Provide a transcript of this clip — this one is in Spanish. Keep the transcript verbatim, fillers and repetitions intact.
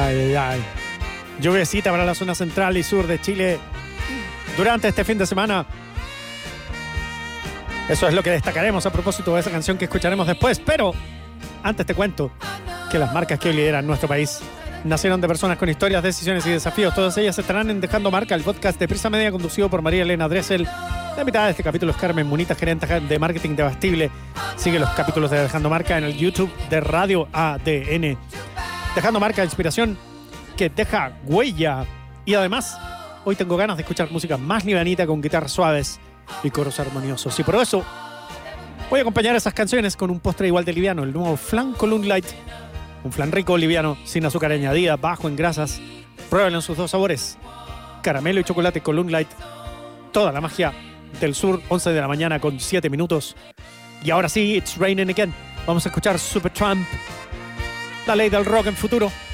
Ay, ay. Lluviecita para la zona central y sur de Chile durante este fin de semana. Eso es lo que destacaremos a propósito de esa canción que escucharemos después. Pero antes te cuento que las marcas que hoy lideran nuestro país nacieron de personas con historias, decisiones y desafíos. Todas ellas estarán en Dejando Marca, el podcast de Prisa Media conducido por María Elena Dressel. La mitad de este capítulo es Carmen Munita, gerente de marketing de Bastible. Sigue los capítulos de Dejando Marca en el YouTube de Radio A D N. Dejando Marca, inspiración que deja huella. Y además, hoy tengo ganas de escuchar música más livianita con guitarras suaves y coros armoniosos. Y por eso voy a acompañar esas canciones con un postre igual de liviano, el nuevo Flan Column Light. Un flan rico, liviano, sin azúcar añadida, bajo en grasas. Pruébenlo en sus dos sabores, caramelo y chocolate Column Light. Toda la magia del sur, once de la mañana con siete minutos. Y ahora sí, it's raining again. Vamos a escuchar Supertramp, la ley del rock en futuro.